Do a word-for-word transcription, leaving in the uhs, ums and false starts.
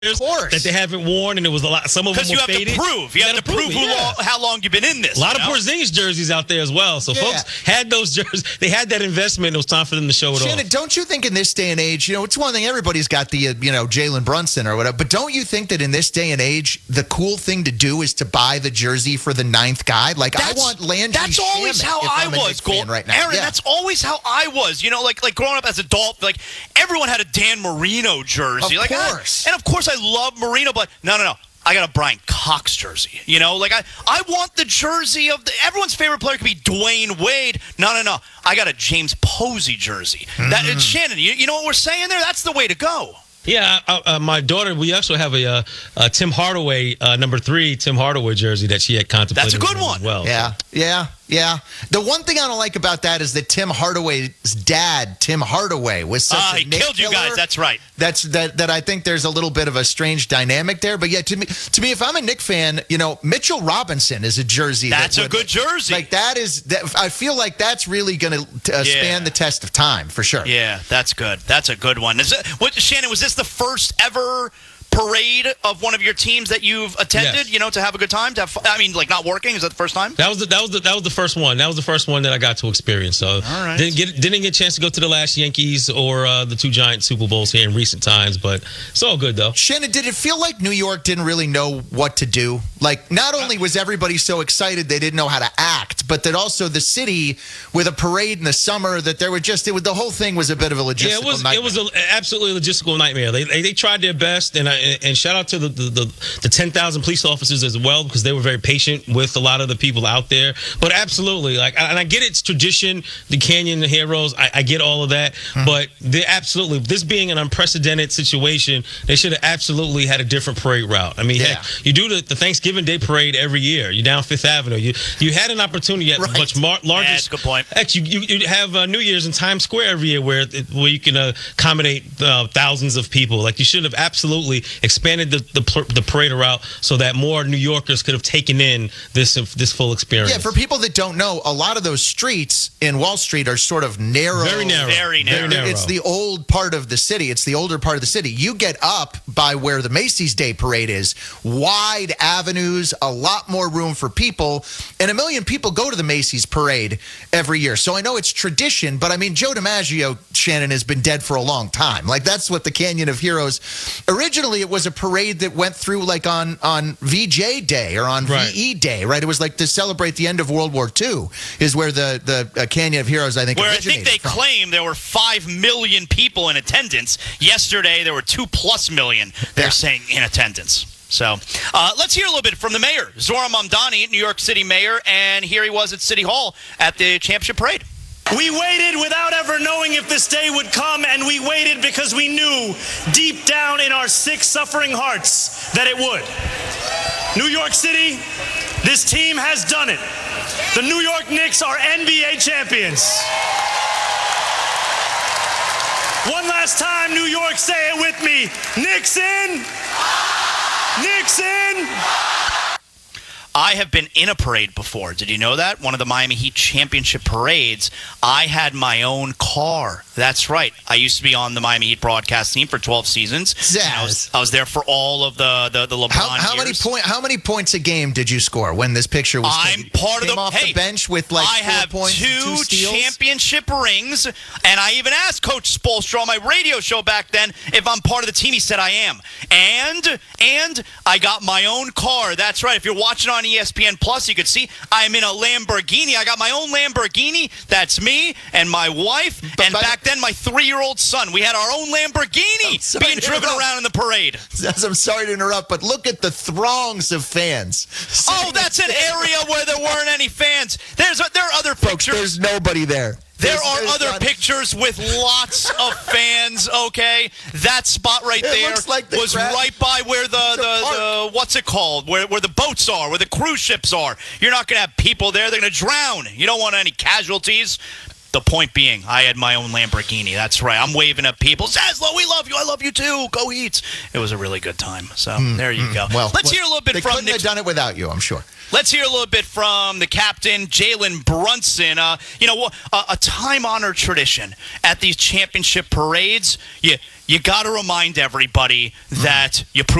Of course. That they haven't worn, and it was a lot. Some of them were Because you have faded. to prove. You, you have to prove, prove who it, yeah. long, how long you've been in this. A lot you of know? Porzingis jerseys out there as well. So Yeah. folks had those jerseys. They had that investment. It was time for them to show it Shannon, off. don't you think in this day and age, you know, it's one thing, everybody's got the, uh, you know, Jalen Brunson or whatever, but don't you think that in this day and age, the cool thing to do is to buy the jersey for the ninth guy? Like, That's, I want Landry That's always Shamet how if I I'm a was, Knicks Gold. fan right now. Aaron, Yeah. that's always how I was. You know, like like growing up as a Dolphin, like everyone had a Dan Marino jersey. Of like, course. I, and of course I love Marino, but no, no, no. I got a Brian Cox jersey. You know, like I, I want the jersey of the, everyone's favorite player could be Dwayne Wade. No, no, no. I got a James Posey jersey. Mm. That it's Shannon. You, you know what we're saying there? That's the way to go. Yeah, uh, uh, my daughter, we also have a uh, uh, Tim Hardaway, uh, number three Tim Hardaway jersey that she had contemplated. That's a good as one. Well, Yeah, yeah, yeah. The one thing I don't like about that is that Tim Hardaway's dad, Tim Hardaway, was such Ah, a he Knick killed you killer. guys. That's right. That's that. That I think there's a little bit of a strange dynamic there. But yeah, to me, to me, if I'm a Knick fan, you know, Mitchell Robinson is a jersey. That's that a would- good jersey. Like that is. That, I feel like that's really going to uh, Yeah. span the test of time for sure. Yeah, that's good. That's a good one. Is it, what, Shannon, was this the first ever parade of one of your teams that you've attended? Yes. You know, to have a good time. To have, fun? I mean, like not working. Is that the first time? That was the, that was the, that was the first one. That was the first one that I got to experience. So right. didn't get didn't get a chance to go to the last Yankees or uh, the two giant Super Bowls here in recent times, but it's all good though. Shannon, did it feel like New York didn't really know what to do? Like, not only was everybody so excited they didn't know how to act, but that also the city with a parade in the summer, that there were just it was, the whole thing was a bit of a logistical Yeah, it was nightmare. it was an absolutely logistical nightmare. They, they they tried their best, and I, and shout out to the the, the, the ten thousand police officers as well, because they were very patient with a lot of the people out there. But absolutely, like, and I get it's tradition, the Canyon, the Heroes. I, I get all of that, Mm-hmm. but they absolutely, this being an unprecedented situation, they should have absolutely had a different parade route. I mean, Yeah. heck, you do the, the Thanksgiving Day parade every year. You're down Fifth Avenue. You you had an opportunity at Right. the much mar- larger. Yeah, that's a good point. Heck, you, you, you have uh, New Year's in Times Square every year where where you can uh, accommodate uh, thousands of people. Like, you should have absolutely expanded the, the the parade route so that more New Yorkers could have taken in this this full experience. Yeah, for people that don't know, a lot of those streets in Wall Street are sort of narrow. Very narrow. Very narrow. Very narrow. It's the old part of the city. It's the older part of the city. You get up by where the Macy's Day Parade is, wide avenues, a lot more room for people, and a million people go to the Macy's Parade every year. So I know it's tradition, but I mean, Joe DiMaggio, Shannon, has been dead for a long time. Like, that's what the Canyon of Heroes. Originally, it was a parade that went through like on, on V J Day or on Right. V E Day, right? It was like to celebrate the end of World War Two is where the, the uh, Canyon of Heroes, I think, Where I originated think they from. claim there were five million people in attendance. Yesterday, there were two plus million, they're Yeah. saying, in attendance. So uh, let's hear a little bit from the mayor, Zohran Mamdani, New York City mayor, and here he was at City Hall at the championship parade. We waited without ever knowing if this day would come, and we waited because we knew deep down in our sick, suffering hearts that it would. New York City, this team has done it. The New York Knicks are N B A champions. One last time, New York, say it with me. Knicks in. Knicks in. I have been in a parade before. Did you know that? One of the Miami Heat championship parades. I had my own car. That's right. I used to be on the Miami Heat broadcast team for twelve seasons. Zaz. And I was, I was there for all of the, the, the LeBron How, how many years. point? How many points a game did you score when this picture was I'm taken? part of Came the off hey, the bench with like I four have points, and two, two steals. championship rings, and I even asked Coach Spoelstra on my radio show back then if I'm part of the team. He said I am, and and I got my own car. That's right. If you're watching on E S P N Plus, you could see I'm in a Lamborghini. I got my own Lamborghini. That's me and my wife, But- and but- back then my three-year-old son. We had our own Lamborghini sorry being to driven interrupt. around in the parade. I'm sorry to interrupt, but look at the throngs of fans. Oh, sitting that's an there. area where there weren't any fans. There's there are other Folks, pictures. there's nobody there. There There's- are there's other not- pictures with lots of fans, okay? That spot right It there looks like the was crowd- right by where the, It's a the, park. the what's it called? Where where the boats are, where the cruise ships are. You're not going to have people there. They're going to drown. You don't want any casualties. The point being, I had my own Lamborghini. That's right. I'm waving at people. Zaslow, we love you. I love you too. Go Heats. It was a really good time. So there you go. Well, let's well, hear a little bit they from couldn't Nick. have done it without you, I'm sure. Let's hear a little bit from the captain, Jalen Brunson. Uh, you know, a, a time-honored tradition at these championship parades. You you got to remind everybody that you